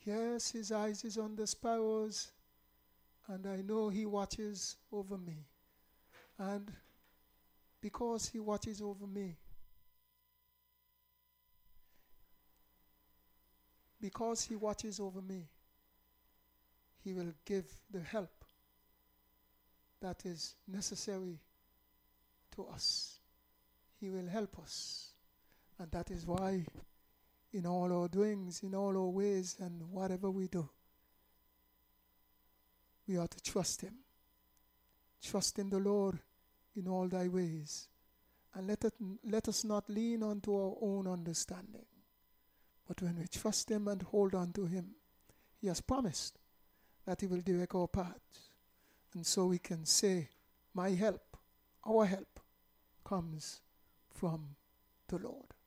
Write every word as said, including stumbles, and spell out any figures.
Yes, his eyes is on the sparrows, and I know he watches over me. And because he watches over me, because he watches over me, he will give the help that is necessary to us. He will help us. And that is why in all our doings, in all our ways, and whatever we do, we ought to trust him. Trust in the Lord in all thy ways. And let, it, let us not lean onto our own understanding. But when we trust him and hold on to him, he has promised that he will direct our paths. And so we can say, my help, our help, comes from the Lord.